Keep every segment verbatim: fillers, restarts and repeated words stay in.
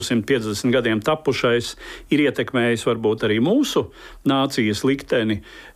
simt piecdesmit gadiem tapušais ir ietekmējis varbūt arī mūsu nācijas likteni.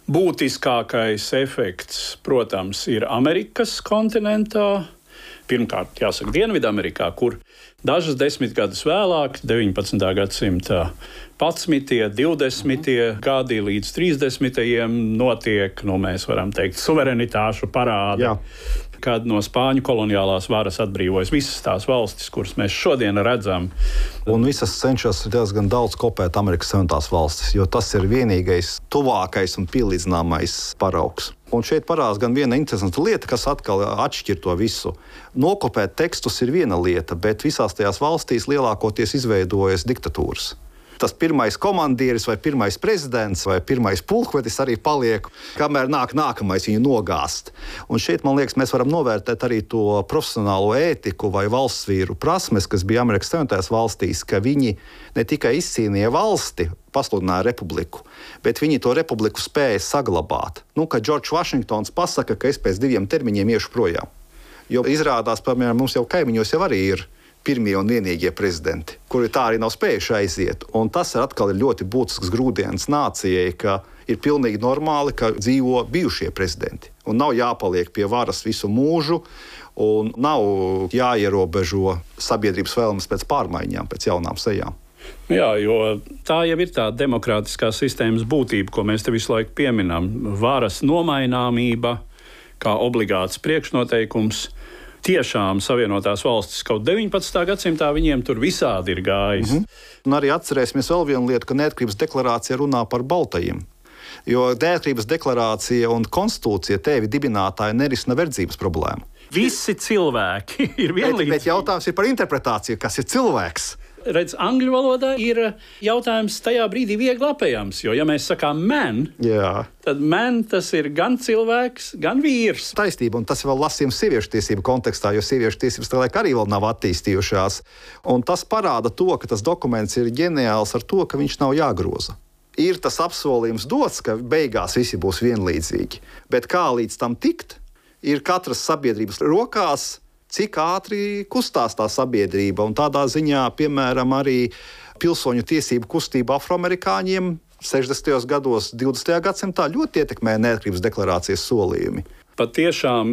Būtiskākais efekts, protams, ir Amerikas kontinentā. Pirmkārt, jāsaka, Dienvidamerikā, kur dažas desmitgadus vēlāk, deviņpadsmitā gadsimta padsmitie, divdesmitie gadi līdz trīsdesmitajiem notiek, nu, mēs varam teikt, suverenitāšu parādi, Jā. Kad no Spāņu koloniālās varas atbrīvojas visas tās valstis, kuras mēs šodien redzam. Un visas cenšas diezgan daudz kopēt Amerikas Savienotās valstis, jo tas ir vienīgais tuvākais un pielīdzināmais paraugs. Un šeit parādās gan viena interesanta lieta, kas atkal atšķir to visu. Nokopēt tekstus ir viena lieta, bet visās tajās valstīs lielākoties izveidojas diktatūras. Tas pirmais komandieris vai pirmais prezidents vai pirmais pulkvedis arī paliek, kamēr nāk nākamais viņu nogāzt. Un šeit, man liekas, mēs varam novērtēt arī to profesionālo ētiku vai valstsvīru prasmes, kas bija Amerikas Savienotajās valstīs, ka viņi ne tikai izcīnīja valsti, pasludināja republiku, bet viņi to republiku spēja saglabāt. Nu, kad Džordžs Vašingtons pasaka, ka es pēc diviem termiņiem iešu projām. Jo izrādās, piemēram, mums jau kaimiņos jau arī ir pirmie un vienīgie prezidenti, kuri tā arī nav spējuši aiziet. Un tas ir atkal ļoti būtisks grūdienis nācijai, ka ir pilnīgi normāli, ka dzīvo bijušie prezidenti. Un nav jāpaliek pie varas visu mūžu, un nav jāierobežo sabiedrības vēlmes pēc pārmaiņām, pēc jaunām sejām. Jā, jo tā jau ir tā demokrātiskās sistēmas būtība, ko mēs te visu laiku pieminam. Varas nomaināmība kā obligāts priekšnoteikums. Tiešām Savienotās valstis kaut deviņpadsmitā gadsimtā viņiem tur visādi ir gājis. Mm-hmm. Un arī atcerēsimies vēl vienu lietu, ka neatkarības deklarācija runā par baltajiem. Jo neatkarības deklarācija un konstitūcija tevi dibinātāji nerisina verdzības problēmu. Visi cilvēki ir vienlīdzīgi. Bet, bet jautājums ir par interpretāciju, kas ir cilvēks. Redz, angļu valodā ir jautājums tajā brīdī viegli apējams, jo, ja mēs sakām man, Jā. tad man tas ir gan cilvēks, gan vīrs. Taisnība, un tas vēl lasījums sieviešu tiesību kontekstā, jo sieviešu tiesības tālāk arī vēl nav attīstījušās. Un tas parāda to, ka tas dokuments ir ģeniāls ar to, ka viņš nav jāgroza. Ir tas apsolījums dots, ka beigās visi būs vienlīdzīgi, bet kā līdz tam tikt, ir katras sabiedrības rokās, cik ātri kustās tā sabiedrība. Un tādā ziņā, piemēram, arī pilsoņu tiesību kustība afroamerikāņiem sešdesmitajos gados, divdesmitajā gadsimtā ļoti ietekmēja neatkarības deklarācijas solījumi. Pat tiešām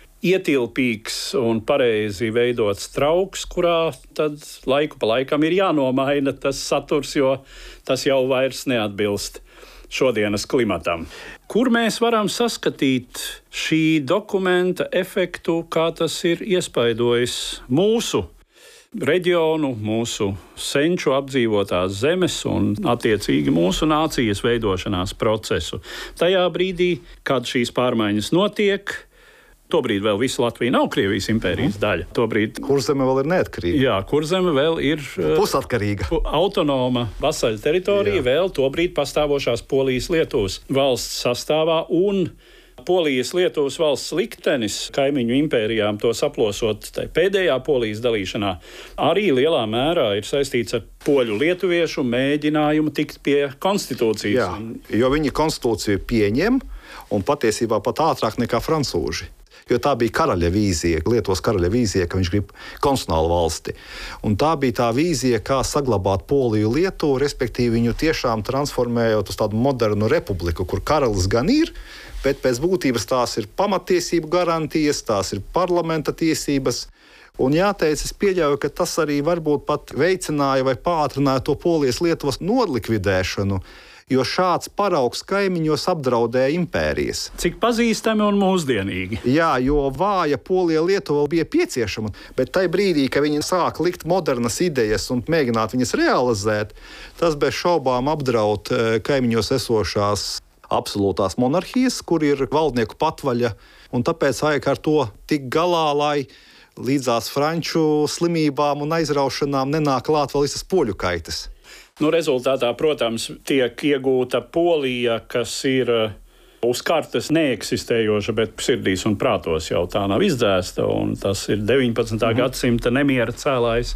ietilpīgs un pareizi veidots trauks, kurā tad laiku pa laikam ir jānomaina tas saturs, jo tas jau vairs neatbilst šodienas klimatam. Kur mēs varam saskatīt šī dokumenta efektu, kā tas ir iespaidojis mūsu reģionu, mūsu senču apdzīvotās zemes un attiecīgi mūsu nācijas veidošanās procesu? Tajā brīdī, kad šīs pārmaiņas notiek, tobrīd vēl visa Latvija nav Krievijas impērijas daļa. Tobrīd, Kurzeme vēl ir neatkarīga. Jā, Kurzeme vēl ir pusatkarīga. Autonoma vasaļu teritorija, jā. Vēl tobrīd pastāvošās Polijas-Lietuvas valsts sastāvā, un Polijas-Lietuvas valsts liktenis kaimiņu impērijām to saplosot pēdējā Polijas dalīšanā arī lielā mērā ir saistīts ar poļu-lietuviešu mēģinājumu tikt pie konstitūcijas. Jā, jo viņi konstitūciju pieņem un patiesībā pat ātrāk nekā francūži. Jo tā bija karaļa vīzija, Lietuvas karaļa vīzija, ka viņš grib konstitucionālu valsti. Un tā bija tā vīzija, kā saglabāt Poliju Lietuvu, respektīvi viņu tiešām transformējot uz tādu modernu republiku, kur karalis gan ir, bet pēc būtības tās ir pamatiesību garantijas, tās ir parlamenta tiesības. Un jāteic, es pieļauju, ka tas arī varbūt pat veicināja vai pātrināja to Polijas Lietuvas nolikvidēšanu, jo šāds paraugs kaimiņos apdraudēja impērijas. Cik pazīstami un mūsdienīgi. Jā, jo vāja Polija Lietuva bija pieciešama, bet tajā brīdī, kad viņi sāk likt modernas idejas un mēģināt viņas realizēt, tas bez šaubām apdraud kaimiņos esošās absolūtās monarhijas, kur ir valdnieku patvaļa, un tāpēc vajag ar to tik galā, lai līdzās franču slimībām un aizraušanām nenāk klāt vēl visas poļu kaitas. Nu, rezultātā, protams, tiek iegūta Polija, kas ir uz kartes neeksistējoša, bet sirdīs un prātos jau tā nav izdzēsta, un tas ir deviņpadsmitā gadsimta nemiera cēlājs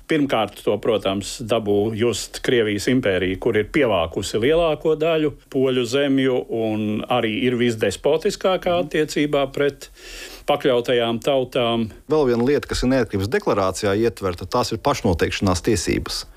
Pirmkārt, to, protams, dabū just Krievijas impērija, kur ir pievākusi lielāko daļu poļu zemju un arī ir visdespotiskākā attiecībā pret pakļautajām tautām. Vēl viena lieta, kas ir neatkarības deklarācijā ietverta, tās ir pašnoteikšanās tiesības.